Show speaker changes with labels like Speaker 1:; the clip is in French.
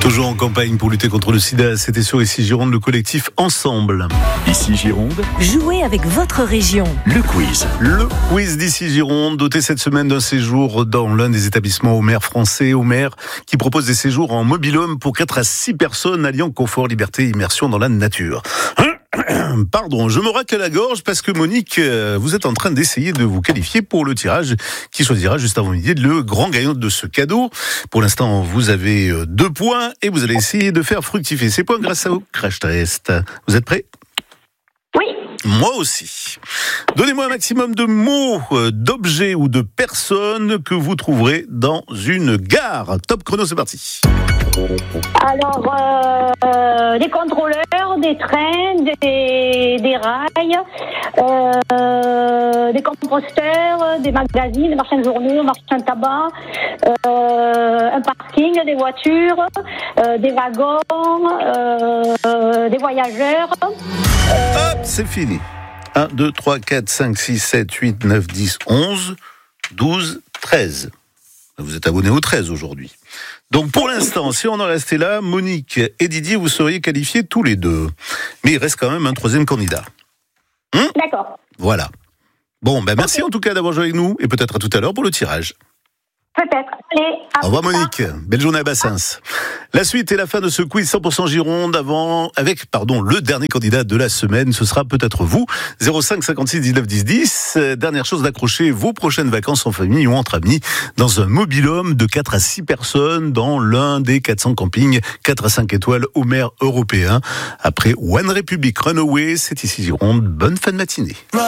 Speaker 1: Toujours en campagne pour lutter contre le sida, c'était sur Ici Gironde, le collectif Ensemble.
Speaker 2: Ici Gironde,
Speaker 3: jouez avec votre région.
Speaker 2: le quiz.
Speaker 1: Le quiz d'Ici Gironde, doté cette semaine d'un séjour dans l'un des établissements Omer français, Omer, qui propose des séjours en mobil-home pour 4 à 6 personnes alliant confort, liberté et immersion dans la nature. Pardon, je me racle la gorge parce que Monique, vous êtes en train d'essayer de vous qualifier pour le tirage qui choisira juste avant midi le grand gagnant de ce cadeau. Pour l'instant, vous avez 2 points et vous allez essayer de faire fructifier ces points grâce au crash test. Vous êtes prêts ?
Speaker 4: Oui.
Speaker 1: Moi aussi. Donnez-moi un maximum de mots, d'objets ou de personnes que vous trouverez dans une gare. Top chrono, c'est parti.
Speaker 4: Alors, des contrôleurs, des trains, des rails, des composteurs, des magazines, des marchands de journaux, marchands de tabac, un parking, des voitures, des wagons, des voyageurs.
Speaker 1: Hop, c'est fini. 1, 2, 3, 4, 5, 6, 7, 8, 9, 10, 11, 12, 13. Vous êtes abonnés au 13 aujourd'hui. Donc pour l'instant, si on en restait là, Monique et Didier, vous seriez qualifiés tous les deux. Mais il reste quand même un troisième candidat.
Speaker 4: D'accord.
Speaker 1: Voilà. Bon, merci en tout cas d'avoir joué avec nous et peut-être à tout à l'heure pour le tirage.
Speaker 4: Peut-être. Allez,
Speaker 1: Au revoir Monique, belle journée à Bassins. La suite et la fin de ce quiz 100% Gironde avec le dernier candidat de la semaine, ce sera peut-être vous. 05 56 19 10 10. Dernière chose, d'accrocher vos prochaines vacances en famille ou entre amis dans un mobil-home de 4 à 6 personnes dans l'un des 400 campings 4 à 5 étoiles Omer européen. Après One Republic Runaway, c'est Ici Gironde. Bonne fin de matinée.